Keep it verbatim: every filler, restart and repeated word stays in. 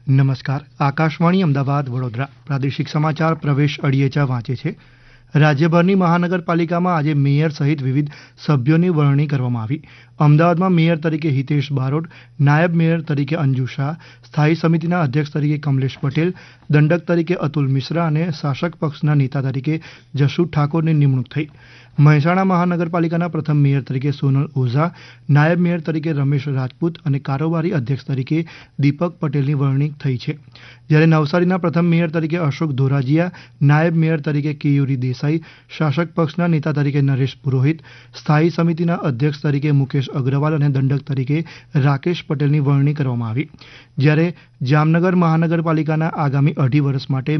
નમસ્કાર આકાશવાણી અમદાવાદ વડોદરા પ્રાદેશિક સમાચાર પ્રવેશ અડિયેચા વાંચે છે। રાજ્યભરની મહાનગરપાલિકામાં આજે મેયર સહિત વિવિધ સભ્યોની વરણી કરવામાં આવી। અમદાવાદમાં મેયર તરીકે હિતેશ બારોટ, નાયબ મેયર તરીકે અંજુ શાહ, સ્થાયી સમિતિના અધ્યક્ષ તરીકે કમલેશ પટેલ, દંડક તરીકે અતુલ મિશ્રા અને શાસક પક્ષના નેતા તરીકે જશુ ઠાકોરની નિમણૂક થઈ। મહેસાણા મહાનગરપાલિકાના પ્રથમ મેયર તરીકે સોનલ ઓઝા, નાયબ મેયર તરીકે રમેશ રાજપૂત અને કારોબારી અધ્યક્ષ તરીકે દીપક પટેલની વરણી થઈ છે। જ્યારે નવસારીના પ્રથમ મેયર તરીકે અશોક ધોરાજીયા, નાયબ મેયર તરીકે કેયુરી દેસાઈ, શાસક પક્ષના નેતા તરીકે નરેશ પુરોહિત, સ્થાયી સમિતિના અધ્યક્ષ તરીકે મુકેશ અગ્રવાલ અને દંડક તરીકે રાકેશ પટેલની વરણી કરવામાં આવી। જ્યારે જામનગર મહાનગરપાલિકાના આગામી અઢી વર્ષ માટે